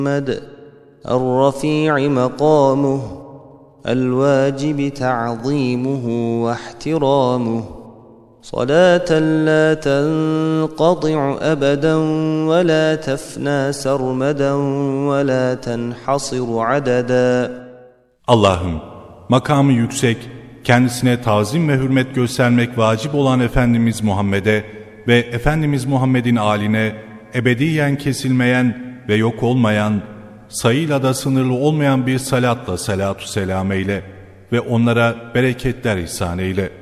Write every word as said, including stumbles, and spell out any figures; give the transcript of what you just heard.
الرفيع مقامه الواجب تعظيمه واحترامه صلاة لا تنقطع أبدا ولا تفنى سرمدا ولا تنحصر عددا. Allah'ım, makamı yüksek, kendisine tazim ve hürmet göstermek vacip olan Efendimiz Muhammed'e ve Efendimiz Muhammed'in âline ebediyen kesilmeyen ve yok olmayan, sayıyla da sınırlı olmayan bir salatla salatu selam eyle ve onlara bereketler ihsan eyle.